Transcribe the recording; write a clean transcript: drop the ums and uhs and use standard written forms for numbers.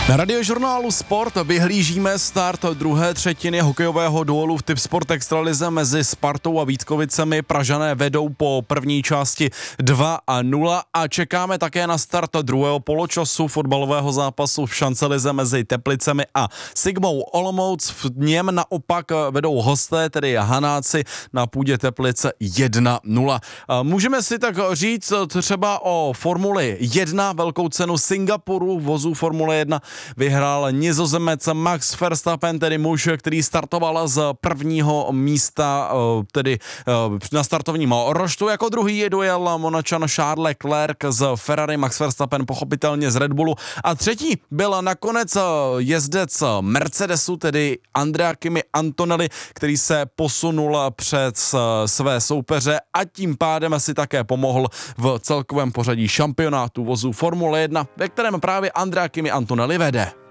Na Radiožurnálu Sport vyhlížíme start druhé třetiny hokejového duelu v Tipsport Extralize mezi Spartou a Vítkovicemi. Pražané vedou po první části 2-0 a čekáme také na start druhého poločasu fotbalového zápasu v Šancelize mezi Teplicemi a Sigmou Olomouc. V něm naopak vedou hosté, tedy Hanáci, na půdě Teplice 1-0. Můžeme si tak říct třeba o Formuli 1, velkou cenu Singapuru, vozu Formule 1 vyhrál Nizozemec Max Verstappen, tedy muž, který startoval z prvního místa, tedy na startovním roštu. Jako druhý dojel Monačan Charles Leclerc z Ferrari, Max Verstappen pochopitelně z Red Bullu a třetí byl nakonec jezdec Mercedesu, tedy Andrea Kimi Antonelli, který se posunul před své soupeře a tím pádem si také pomohl v celkovém pořadí šampionátu vozů Formule 1, ve kterém právě Andrea Kimi Antonelli vede.